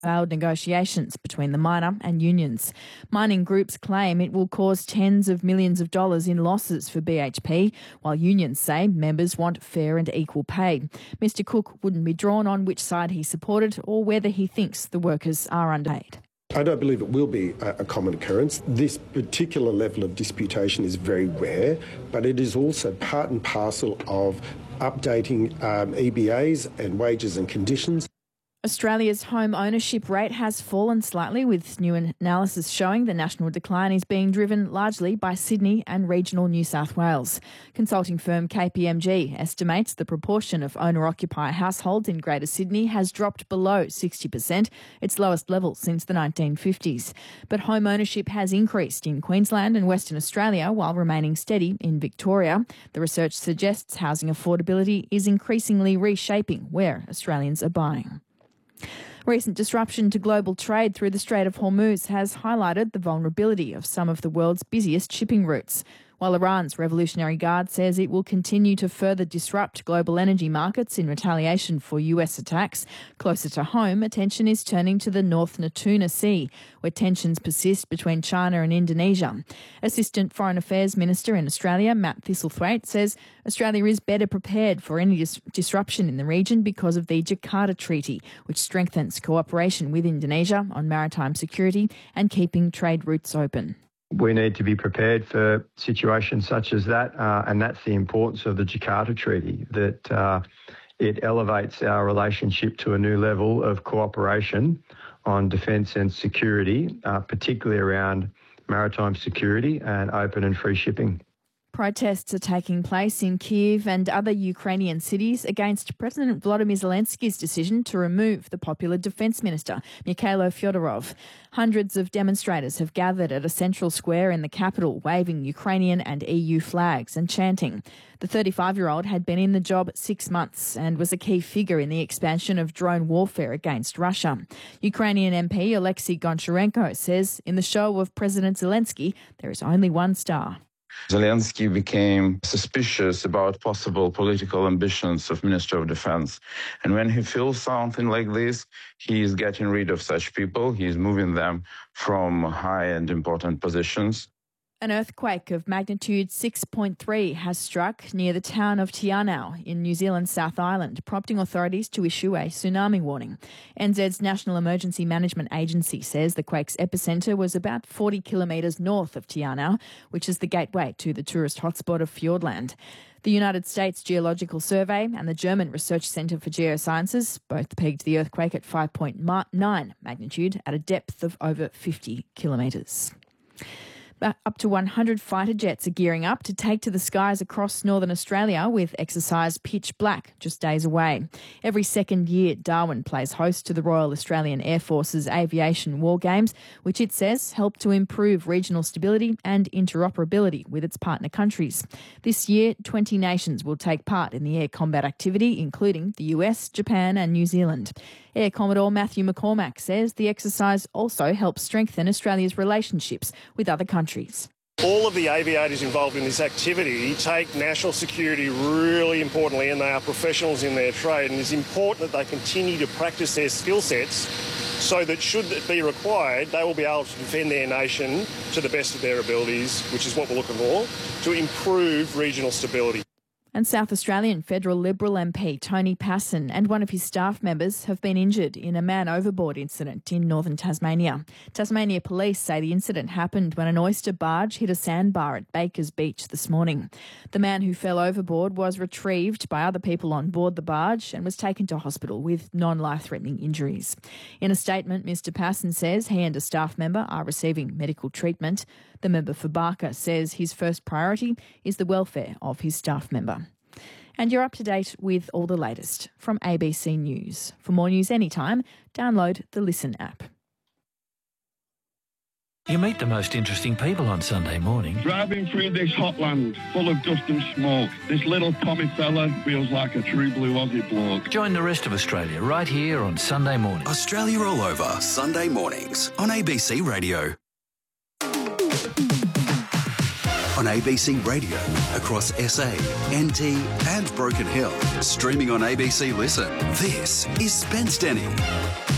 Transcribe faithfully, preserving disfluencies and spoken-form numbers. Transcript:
failed negotiations between the miner and unions. Mining groups claim it will cause tens of millions of dollars in losses for B H P, while unions say members want fair and equal pay. Mister Cook wouldn't be drawn on which side he supported or whether he thinks the workers are underpaid. I don't believe it will be a, a common occurrence. This particular level of disputation is very rare, but it is also part and parcel of updating um, E B As and wages and conditions. Australia's home ownership rate has fallen slightly, with new analysis showing the national decline is being driven largely by Sydney and regional New South Wales. Consulting firm K P M G estimates the proportion of owner-occupier households in Greater Sydney has dropped below sixty percent, its lowest level since the nineteen fifties. But home ownership has increased in Queensland and Western Australia while remaining steady in Victoria. The research suggests housing affordability is increasingly reshaping where Australians are buying. Recent disruption to global trade through the Strait of Hormuz has highlighted the vulnerability of some of the world's busiest shipping routes. While Iran's Revolutionary Guard says it will continue to further disrupt global energy markets in retaliation for U S attacks, closer to home, attention is turning to the North Natuna Sea, where tensions persist between China and Indonesia. Assistant Foreign Affairs Minister in Australia, Matt Thistlethwaite, says Australia is better prepared for any dis- disruption in the region because of the Jakarta Treaty, which strengthens cooperation with Indonesia on maritime security and keeping trade routes open. We need to be prepared for situations such as that, uh, and that's the importance of the Jakarta Treaty, that uh, it elevates our relationship to a new level of cooperation on defence and security, uh, particularly around maritime security and open and free shipping. Protests are taking place in Kyiv and other Ukrainian cities against President Volodymyr Zelensky's decision to remove the popular Defence Minister, Mikhailo Fyodorov. Hundreds of demonstrators have gathered at a central square in the capital, waving Ukrainian and E U flags and chanting. The thirty-five-year-old had been in the job six months and was a key figure in the expansion of drone warfare against Russia. Ukrainian M P Alexei Goncharenko says in the show of President Zelensky, there is only one star. Zelensky became suspicious about possible political ambitions of Minister of Defense. And when he feels something like this, he is getting rid of such people. He is moving them from high and important positions. An earthquake of magnitude six point three has struck near the town of Te Anau in New Zealand's South Island, prompting authorities to issue a tsunami warning. N Z's National Emergency Management Agency says the quake's epicentre was about forty kilometres north of Te Anau, which is the gateway to the tourist hotspot of Fiordland. The United States Geological Survey and the German Research Centre for Geosciences both pegged the earthquake at five point nine magnitude at a depth of over fifty kilometres. Up to one hundred fighter jets are gearing up to take to the skies across northern Australia with exercise Pitch Black just days away. Every second year, Darwin plays host to the Royal Australian Air Force's Aviation War Games, which it says help to improve regional stability and interoperability with its partner countries. This year, twenty nations will take part in the air combat activity, including the U S, Japan and New Zealand. Air Commodore Matthew McCormack says the exercise also helps strengthen Australia's relationships with other countries. All of the aviators involved in this activity take national security really importantly, and they are professionals in their trade, and it's important that they continue to practice their skill sets so that should it be required, they will be able to defend their nation to the best of their abilities, which is what we're looking for, to improve regional stability. And South Australian federal Liberal M P Tony Passon and one of his staff members have been injured in a man overboard incident in northern Tasmania. Tasmania police say the incident happened when an oyster barge hit a sandbar at Bakers Beach this morning. The man who fell overboard was retrieved by other people on board the barge and was taken to hospital with non-life-threatening injuries. In a statement, Mr Passon says he and a staff member are receiving medical treatment. The member for Barker says his first priority is the welfare of his staff member. And you're up to date with all the latest from A B C News. For more news anytime, download the Listen app. You meet the most interesting people on Sunday morning. Driving through this hot land full of dust and smoke, this little Tommy fella feels like a true blue Aussie bloke. Join the rest of Australia right here on Sunday morning. Australia All Over, Sunday mornings on A B C Radio. On A B C Radio, across S A, N T and Broken Hill. Streaming on A B C Listen. This is Spence Denny.